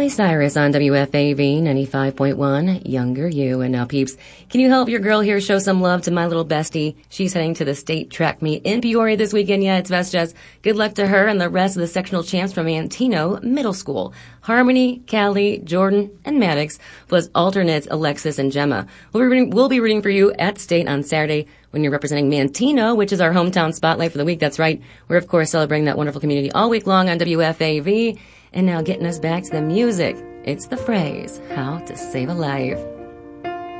Miley Cyrus on WFAV 95.1, Younger You. And now, peeps, can you help your girl here show some love to my little bestie? She's heading to the state track meet in Peoria this weekend. Yeah, it's Best Jazz. Good luck to her and the rest of the sectional champs from Antino Middle School. Harmony, Callie, Jordan, and Maddox, plus alternates Alexis and Gemma. We'll be rooting for you at state on Saturday when you're representing Manteno, which is our hometown spotlight for the week. That's right. We're, of course, celebrating that wonderful community all week long on WFAV. And now getting us back to the music. It's the phrase, how to save a life.